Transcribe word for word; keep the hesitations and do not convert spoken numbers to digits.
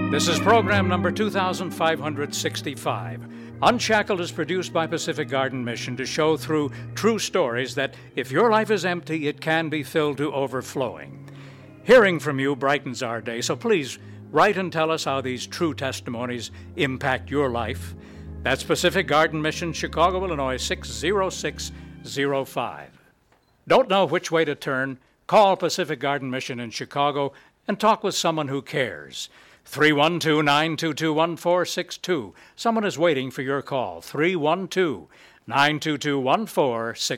This is program number two thousand five hundred sixty-five. Unshackled is produced by Pacific Garden Mission to show through true stories that if your life is empty, it can be filled to overflowing. Hearing from you brightens our day, so please write and tell us how these true testimonies impact your life. That's Pacific Garden Mission, Chicago, Illinois, six zero six zero five. Don't know which way to turn? Call Pacific Garden Mission in Chicago and talk with someone who cares. three one two, nine two two, one four six two. Someone is waiting for your call. three one two, nine two two, one four six two.